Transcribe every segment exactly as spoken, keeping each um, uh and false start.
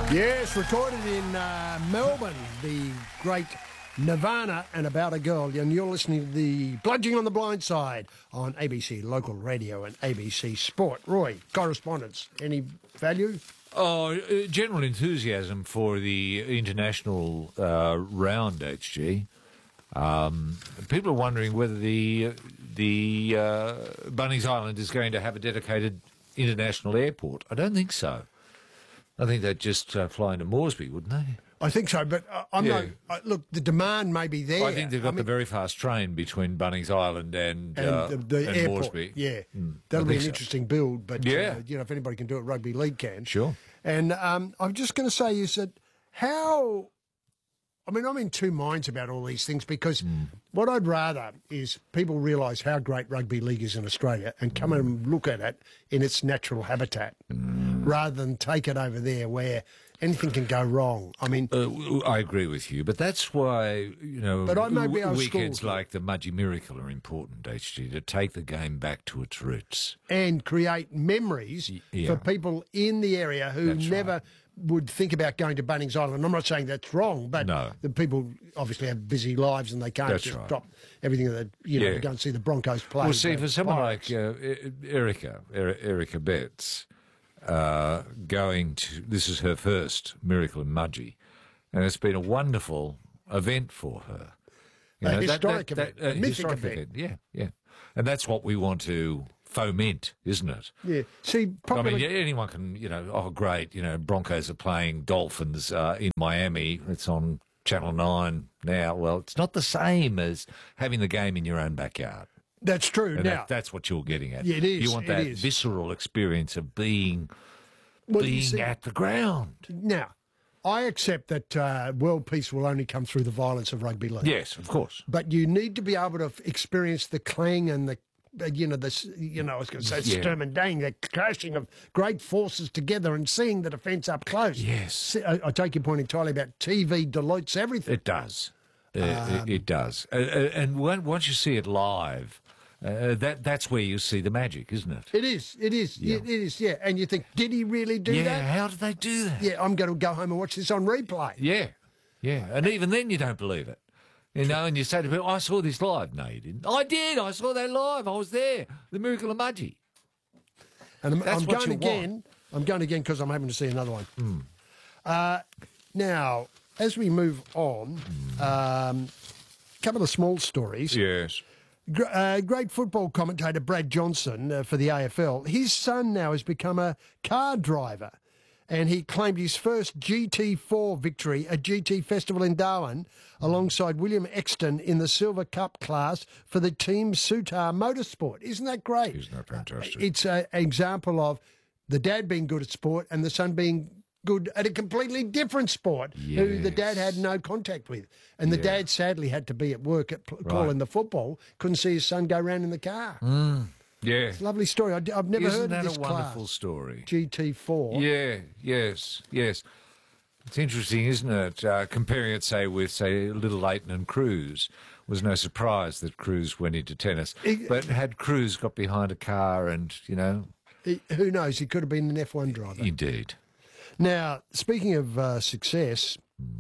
Yes, recorded in uh, Melbourne, the great Nirvana and About a Girl. And you're listening to the Bludging on the Blind Side on A B C Local Radio and A B C Sport. Roy, correspondence, any value? Oh, uh, general enthusiasm for the international uh, round, H G. Um, people are wondering whether the the uh, Bunnings Island is going to have a dedicated international airport. I don't think so. I think they'd just uh, fly into Moresby, wouldn't they? I think so, but uh, I'm Yeah. not. Uh, look, the demand may be there. I think they've got I mean, the very fast train between Bunnings Island and, and uh, the, the and airport. Moresby. Yeah, Mm, that'll I be think an so. interesting build. But Yeah. uh, you know, if anybody can do it, rugby league can. Sure. And um, I'm just going to say is that how. I mean, I'm in two minds about all these things because Mm. what I'd rather is people realise how great rugby league is in Australia and come Mm. and look at it in its natural habitat rather than take it over there where anything can go wrong. I mean, Uh, w- I agree with you, but that's why, you know, But I may be w- out of weekends school. like the Mudgee Miracle are important, H G, to take the game back to its roots. and create memories yeah. for people in the area who That's never right. would think about going to Bunnings Island. I'm not saying that's wrong, but No. the people obviously have busy lives and they can't That's just right. drop everything that, you know, Yeah. to go and see the Broncos play. Well, see, the for someone Pirates. like uh, E- Erica, Er- Erica Betts, uh, going to, this is her first Miracle in Mudgee, and it's been a wonderful event for her. You A know, historic event, uh, a mythic historic event. Yeah, yeah. And that's what we want to foment, isn't it? Yeah. See, I popular, mean, anyone can, you know, oh, great, you know, Broncos are playing Dolphins uh, in Miami. It's on Channel nine now. Well, it's not the same as having the game in your own backyard. that's true. And now, that, that's what you're getting at. Yeah, it is, You want it that is. visceral experience of being well, you being see- at the ground. now, I accept that uh, world peace will only come through the violence of rugby league. Yes, of course. But you need to be able to f- experience the clang and the, uh, you know, this, you know, I was going to say Yeah. Sturm and Dang, the crashing of great forces together and seeing the defence up close. Yes. See, I, I take your point entirely about T V dilutes everything. It does. Uh, Um, it, it does. Uh, uh, and when, once you see it live, uh, that that's where you see the magic, isn't it? It is, it is, Yeah. it is, yeah. And you think, did he really do yeah, that? how did they do that? Yeah, I'm going to go home and watch this on replay. Yeah, yeah. And even then you don't believe it. You know, and you say to people, I saw this live. No, you didn't. I did. I saw that live. I was there. The Miracle of Mudgee. And I'm, That's I'm what going you again. I'm going again because I'm hoping to see another one. Hmm. Uh, now, as we move on, um, a couple of small stories. Yes. Gr- uh, great football commentator Brad Johnson uh, for the A F L. His son now has become a car driver, and he claimed his first G T four victory at G T Festival in Darwin, alongside William Exton in the Silver Cup class for the Team Sutar Motorsport. Isn't that great? Isn't that fantastic? It's a- an example of the dad being good at sport and the son being good at a completely different sport who the dad had Yes. no contact with. And the Yeah. dad sadly had to be at work at pl- calling the football, couldn't see his son go round in the car. Yeah. Lovely story. I, have never Isn't heard that of this a wonderful class. story? G T four. Yeah, yes, yes. It's interesting, isn't it? Uh, comparing it, say, with, say, Little Leighton and Cruz, was no surprise that Cruz went into tennis. It- But had Cruz got behind a car and, you know, He- who knows? He could have been an F one driver. indeed. Now, speaking of uh, success,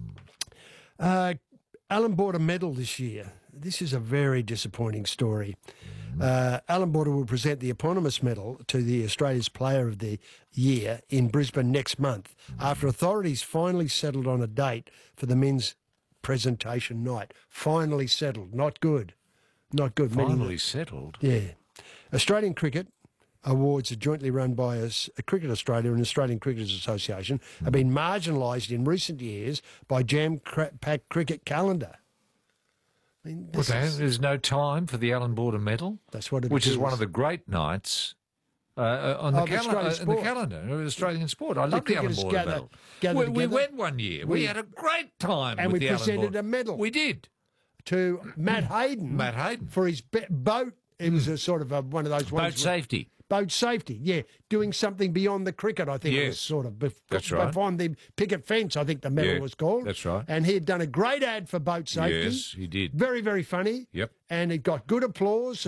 uh, Alan bought a medal this year. This is a very disappointing story. Uh, Alan Border will present the eponymous medal to the Australia's Player of the Year in Brisbane next month, after authorities finally settled on a date for the men's presentation night. Finally settled. Not good. Not good. meaning Finally settled. that- yeah. Australian Cricket Awards are jointly run by us, uh, Cricket Australia and Australian Cricketers Association, have been marginalised in recent years by jam-packed cricket calendar. I mean, Well, this there- is- there's no time for the Alan Border Medal, that's what it which is one is. of the great nights uh, uh, on the, Of calen- Australian uh, in the sport. calendar of Australian sport. I love the Alan cricketers Border gather- Medal. gather we, we together. went one year. We, We- had a great time and with we the Alan presented Border. a medal. We did. to Matt Hayden. Matt Hayden. For his be- boat. It was a sort of a, one of those Boat ones. where- safety. Boat safety, yeah. Doing something beyond the cricket, I think it was Yes. sort of. Bef- That's right. Beyond the picket fence, I think the medal Yeah, was called. that's right. And he had done a great ad for boat safety. Yes, he did. Very, very funny. Yep. And it got good applause. And Yep.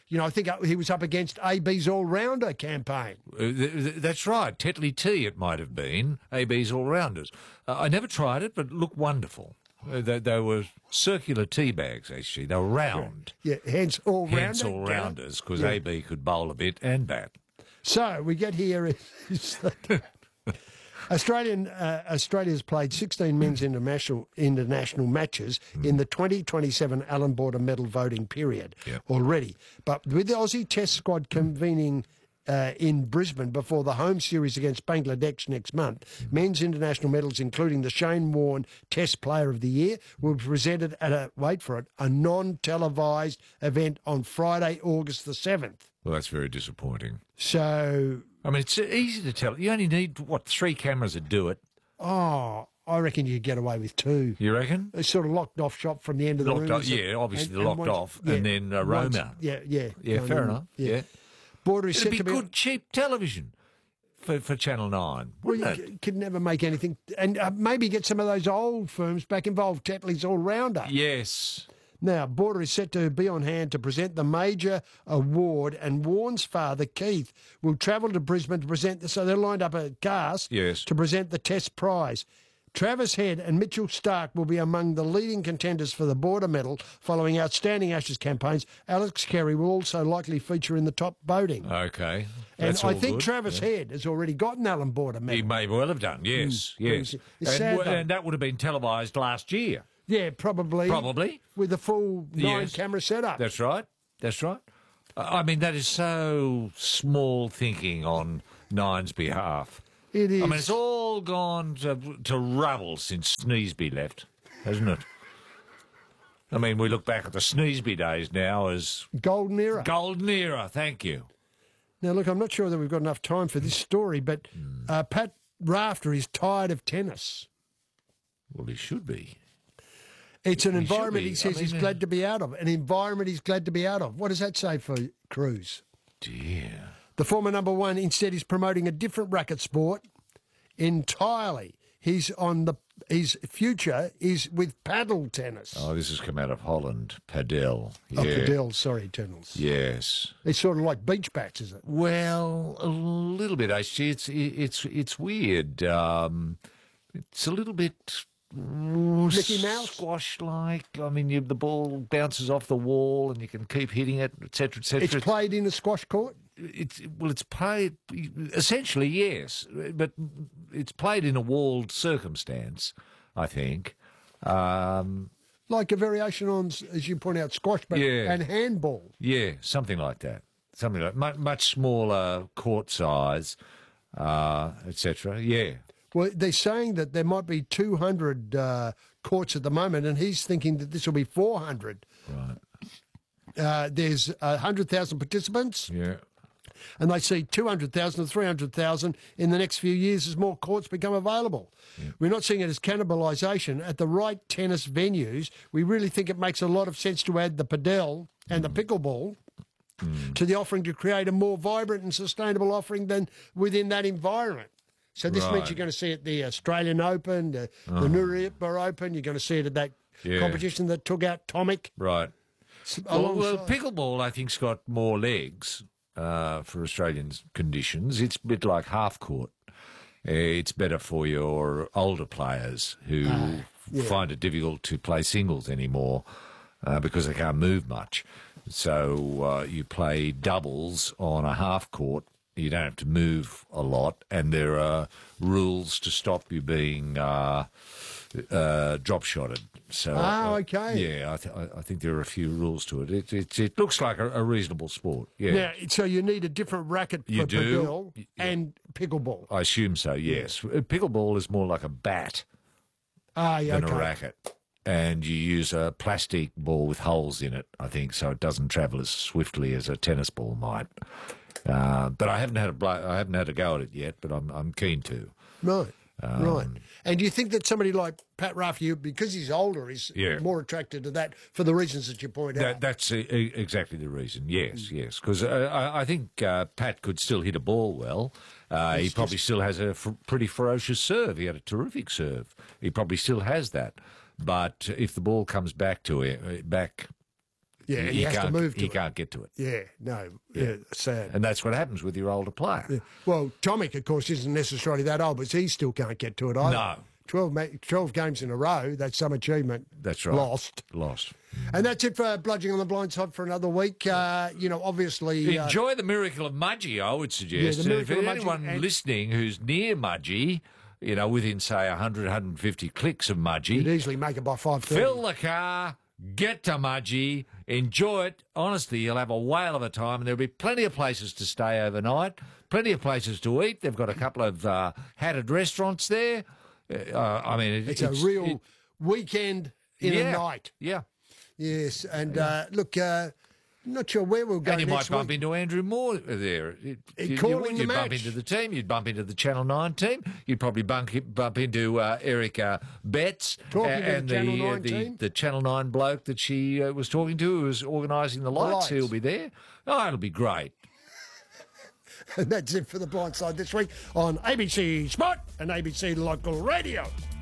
You know, I think he was up against A B's all-rounder campaign. Uh, th- th- that's right. Tetley Tea, it might have been. A B's all-rounders. Uh, I never tried it, but it looked wonderful. Uh, they, they were circular tea bags, actually. They were round. Yeah, hence all-rounder. Hence all-rounders, because Yeah. A B could bowl a bit and bat. So we get here is that Australian uh, Australia's played sixteen men's international international matches in the twenty twenty-seven Allan Border medal voting period Yep. already. But with the Aussie Test squad convening uh, in Brisbane before the home series against Bangladesh next month, men's international medals, including the Shane Warne Test Player of the Year, will be presented at a, wait for it, a non-televised event on Friday, August the seventh. Well, that's very disappointing. So, I mean, it's easy to tell. You only need, what, three cameras to do it, oh, I reckon you could get away with two. you reckon? They sort of locked off shop from the end of the Locked room. off, so- yeah, obviously and- they're and locked once- off, yeah, and then uh, once- Roma. Yeah, yeah. Yeah, going fair in, enough. Yeah. Border is It'd set be to be... good, cheap television for, for Channel nine, Well, wouldn't you it? c- could never make anything... And uh, maybe get some of those old firms back involved. Tetley's all-rounder. Yes. Now, Border is set to be on hand to present the major award, and Warren's father, Keith, will travel to Brisbane to present the... So they're lined up a cast Yes. to present the Test prize. Travis Head and Mitchell Stark will be among the leading contenders for the Border medal following outstanding Ashes campaigns. Alex Carey will also likely feature in the top voting. Okay. and That's I all think good. Travis Head has already got an Allan Border He medal. may well have done, yes, yes. It's And, sad, w- though. and that would have been televised last year. Yeah, probably. Probably. With a full nine Yes. camera setup. That's right. That's right. I I mean, that is so small thinking on Nine's behalf. It is. I mean, it's all gone to, to rubble since Sneesby left, hasn't it? I mean, we look back at the Sneesby days now as golden era. golden era. Thank you. Now, look, I'm not sure that we've got enough time for this story, but uh, Pat Rafter is tired of tennis. Well, he should be. It's an He should environment be. he says I he's mean, glad to be out of. An environment he's glad to be out of. What does that say for Cruz? Dear. The former number one instead is promoting a different racket sport entirely. He's on the his future is with paddle tennis. Oh, this has come out of Holland. Padel. Yeah. Oh, Padel, sorry, Eternals. Yes. It's sort of like beach bats, is it? Well, a little bit. Actually, it's it's it's weird. Um, it's a little bit Mickey Mouse? squash-like. I mean, you, the ball bounces off the wall, and you can keep hitting it, et cetera, et cetera. It's played in a squash court. It's well, it's played essentially, yes, but it's played in a walled circumstance, I think. Um, Like a variation on, as you point out, squash, but Yeah. and handball. yeah, something like that. Something like much, much smaller court size, uh, et cetera. Yeah. Well, they're saying that there might be two hundred uh, courts at the moment, and he's thinking that this will be four hundred. Right. Uh, there's one hundred thousand participants, Yeah. and they see two hundred thousand or three hundred thousand in the next few years as more courts become available. We're not seeing it as cannibalisation. At the right tennis venues, we really think it makes a lot of sense to add the padel and the pickleball to the offering to create a more vibrant and sustainable offering than within that environment. So this means Right. you're going to see it at the Australian Open, the, the Nuremberg Open. You're going to see it at that Yeah. competition that took out Tomic. Right. Well, alongside- well, pickleball, I think, has got more legs uh, for Australian conditions. It's a bit like half court. Uh, It's better for your older players who find it difficult to play singles anymore uh, because they can't move much. So uh, you play doubles on a half court. You don't have to move a lot, and there are rules to stop you being uh, uh, drop shotted. So, Ah, uh, okay. yeah, I, th- I I think there are a few rules to it. It it, it looks like a, a reasonable sport. Yeah, Now, so you need a different racket for You do? padel Y- and pickleball. I assume so. Yes, Uh, pickleball is more like a bat Ah, yeah, than okay. a racket, and you use a plastic ball with holes in it. I think so. It doesn't travel as swiftly as a tennis ball might. Uh, but I haven't had a blo- I haven't had a go at it yet. But I'm I'm keen to. Right, Um, right. And do you think that somebody like Pat Rafter, because he's older, is Yeah. more attracted to that for the reasons that you point That, out? that's e- e- exactly the reason. Yes, yes. Because uh, I, I think uh, Pat could still hit a ball well. Uh, he probably still has a f- pretty ferocious serve. He had a terrific serve. He probably still has that. But if the ball comes back to him, back Yeah, he has to can't- move to He it. can't get to it. Yeah, no, yeah, sad. And that's what happens with your older player. Yeah. Well, Tomic, of course, isn't necessarily that old, but he still can't get to it either. No. twelve, ma- twelve games in a row, that's some achievement. That's right. Lost. Lost. And that's it for Bludging on the Blind Side for another week. Uh, you know, obviously... Uh, Enjoy the miracle of Mudgee, I would suggest. Yeah, the And if miracle of Mudgee anyone and- listening who's near Mudgee, you know, within, say, one hundred, one hundred fifty clicks of you'd Mudgee, easily make it by five thirty. fill the car, get to Mudgee, enjoy it. Honestly, you'll have a whale of a time, and there'll be plenty of places to stay overnight, plenty of places to eat. They've got a couple of uh, hatted restaurants there. Uh, I mean, it, It's, a real it- weekend in yeah, a night. Yeah. Yes, and uh, look, uh, not sure where we'll go And you might next bump week. into Andrew Moore there. You, you, calling you would. the You'd bump match. into the team. You'd bump into the Channel nine team. You'd probably bump, bump into uh, Erica Betts Talking uh, to the and Channel the, nine the, team? the Channel nine bloke that she uh, was talking to, who was organising the lights. lights. He'll be there. Oh, it'll be great. And that's it for the Blind Side this week on A B C Sport and A B C Local Radio.